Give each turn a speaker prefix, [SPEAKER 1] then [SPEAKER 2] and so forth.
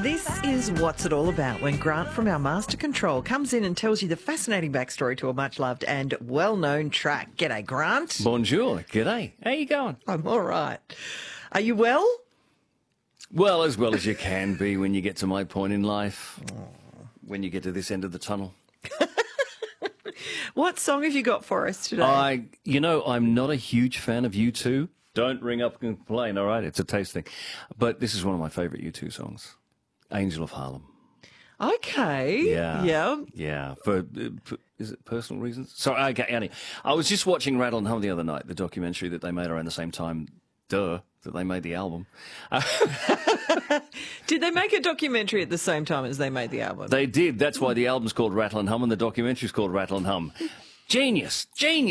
[SPEAKER 1] This is What's It All About when Grant from our Master Control comes in and tells you the fascinating backstory to a much-loved and well-known track. G'day, Grant.
[SPEAKER 2] Bonjour. G'day. How you going?
[SPEAKER 1] I'm all right. Are you well?
[SPEAKER 2] Well as you can be when you get to my point in life, when you get to this end of the tunnel.
[SPEAKER 1] What song have you got for us today?
[SPEAKER 2] I'm not a huge fan of U2. Don't ring up and complain, all right? It's a taste thing. But this is one of my favourite U2 songs, Angel of Harlem.
[SPEAKER 1] Okay.
[SPEAKER 2] Yeah. For is it personal reasons? Sorry, okay, Annie. I was just watching Rattle and Hum the other night, the documentary that they made around the same time, that they made the album.
[SPEAKER 1] Did they make a documentary at the same time as they made the album?
[SPEAKER 2] They did. That's why the album's called Rattle and Hum and the documentary's called Rattle and Hum. Genius.